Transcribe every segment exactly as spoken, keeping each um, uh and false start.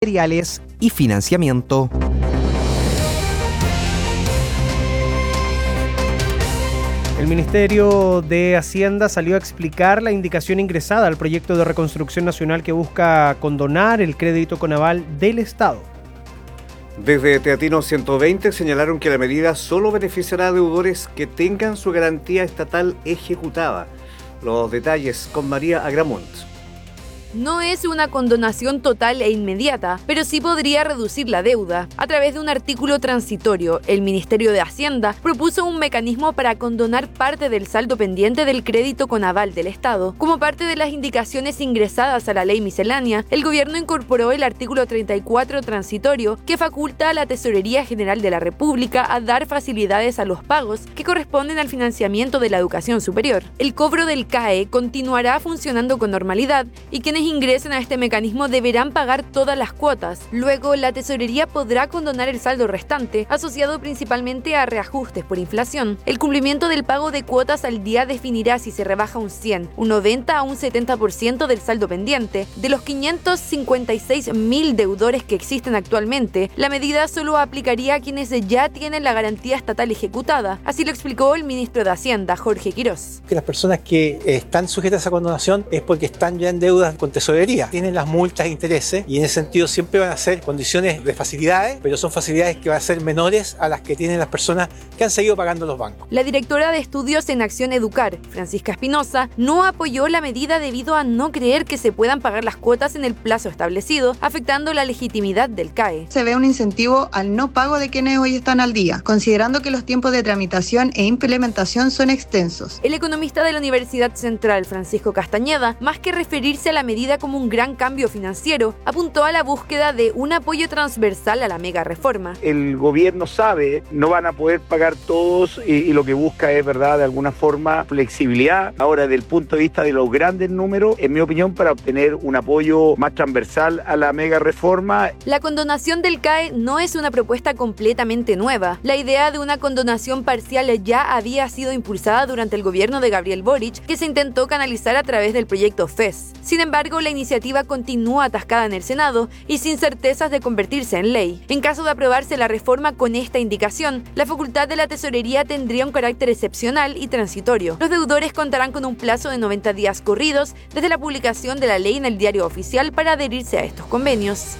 materiales y financiamiento. El Ministerio de Hacienda salió a explicar la indicación ingresada al proyecto de reconstrucción nacional que busca condonar el crédito con aval del Estado. Desde Teatino ciento veinte señalaron que la medida solo beneficiará a deudores que tengan su garantía estatal ejecutada. Los detalles con María Agramunt. No es una condonación total e inmediata, pero sí podría reducir la deuda. A través de un artículo transitorio, el Ministerio de Hacienda propuso un mecanismo para condonar parte del saldo pendiente del crédito con aval del Estado. Como parte de las indicaciones ingresadas a la ley miscelánea, el gobierno incorporó el artículo treinta y cuatro transitorio que faculta a la Tesorería General de la República a dar facilidades a los pagos que corresponden al financiamiento de la educación superior. El cobro del C A E continuará funcionando con normalidad y quienes ingresen a este mecanismo deberán pagar todas las cuotas. Luego, la tesorería podrá condonar el saldo restante, asociado principalmente a reajustes por inflación. El cumplimiento del pago de cuotas al día definirá si se rebaja un cien, un noventa o un setenta por ciento del saldo pendiente. De los quinientos cincuenta y seis mil deudores que existen actualmente, la medida solo aplicaría a quienes ya tienen la garantía estatal ejecutada. Así lo explicó el ministro de Hacienda, Jorge Quirós. Que las personas que están sujetas a condonación es porque están ya en deudas con tesorería, tienen las multas e intereses y en ese sentido siempre van a ser condiciones de facilidades, pero son facilidades que van a ser menores a las que tienen las personas que han seguido pagando los bancos. La directora de Estudios en Acción Educar, Francisca Espinosa, no apoyó la medida debido a no creer que se puedan pagar las cuotas en el plazo establecido, afectando la legitimidad del C A E. Se ve un incentivo al no pago de quienes hoy están al día, considerando que los tiempos de tramitación e implementación son extensos. El economista de la Universidad Central, Francisco Castañeda, más que referirse a la medida como un gran cambio financiero, apuntó a la búsqueda de un apoyo transversal a la mega reforma. El gobierno sabe, no van a poder pagar todos y, y lo que busca es, verdad, de alguna forma flexibilidad. Ahora, desde el punto de vista de los grandes números, en mi opinión, para obtener un apoyo más transversal a la mega reforma. La condonación del C A E no es una propuesta completamente nueva. La idea de una condonación parcial ya había sido impulsada durante el gobierno de Gabriel Boric, que se intentó canalizar a través del proyecto F E S. Sin embargo, la iniciativa continúa atascada en el Senado y sin certezas de convertirse en ley. En caso de aprobarse la reforma con esta indicación, la facultad de la tesorería tendría un carácter excepcional y transitorio. Los deudores contarán con un plazo de noventa días corridos desde la publicación de la ley en el Diario Oficial para adherirse a estos convenios.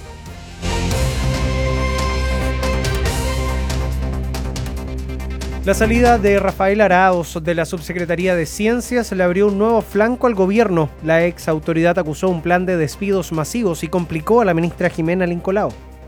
La salida de Rafael Arauz de la Subsecretaría de Ciencias le abrió un nuevo flanco al gobierno. La ex autoridad acusó un plan de despidos masivos y complicó a la ministra Jimena Lincolao.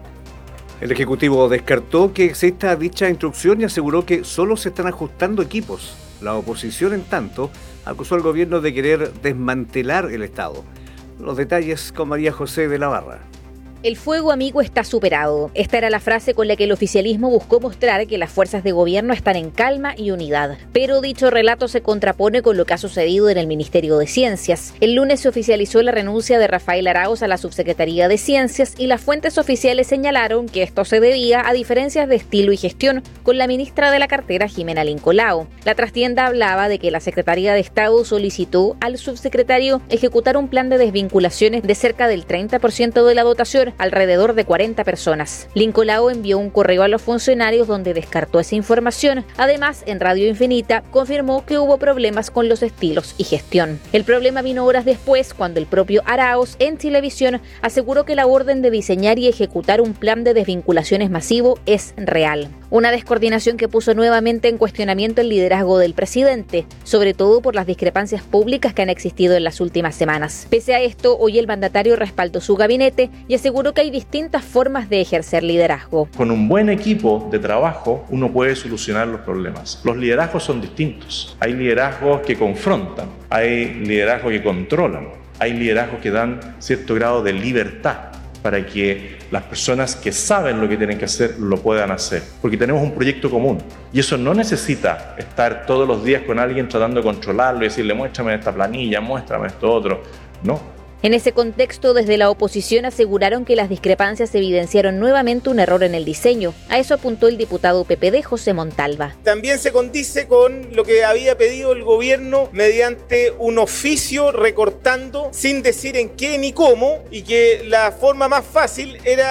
El Ejecutivo descartó que exista dicha instrucción y aseguró que solo se están ajustando equipos. La oposición, en tanto, acusó al gobierno de querer desmantelar el Estado. Los detalles con María José de la Barra. El fuego amigo está superado. Esta era la frase con la que el oficialismo buscó mostrar que las fuerzas de gobierno están en calma y unidad. Pero dicho relato se contrapone con lo que ha sucedido en el Ministerio de Ciencias. El lunes se oficializó la renuncia de Rafael Arauz a la Subsecretaría de Ciencias y las fuentes oficiales señalaron que esto se debía a diferencias de estilo y gestión con la ministra de la cartera, Jimena Lincolao. La trastienda hablaba de que la Secretaría de Estado solicitó al subsecretario ejecutar un plan de desvinculaciones de cerca del treinta por ciento de la dotación, alrededor de cuarenta personas. Lincolao envió un correo a los funcionarios donde descartó esa información. Además, en Radio Infinita confirmó que hubo problemas con los estilos y gestión. El problema vino horas después, cuando el propio Arauz, en televisión, aseguró que la orden de diseñar y ejecutar un plan de desvinculaciones masivo es real. Una descoordinación que puso nuevamente en cuestionamiento el liderazgo del presidente, sobre todo por las discrepancias públicas que han existido en las últimas semanas. Pese a esto, hoy el mandatario respaldó su gabinete y aseguró que hay distintas formas de ejercer liderazgo. Con un buen equipo de trabajo uno puede solucionar los problemas. Los liderazgos son distintos. Hay liderazgos que confrontan, hay liderazgos que controlan, hay liderazgos que dan cierto grado de libertad para que las personas que saben lo que tienen que hacer lo puedan hacer, porque tenemos un proyecto común y eso no necesita estar todos los días con alguien tratando de controlarlo y decirle muéstrame esta planilla, muéstrame esto otro, no. En ese contexto, desde la oposición aseguraron que las discrepancias evidenciaron nuevamente un error en el diseño. A eso apuntó el diputado P P D, José Montalva. También se condice con lo que había pedido el gobierno mediante un oficio recortando sin decir en qué ni cómo, y que la forma más fácil era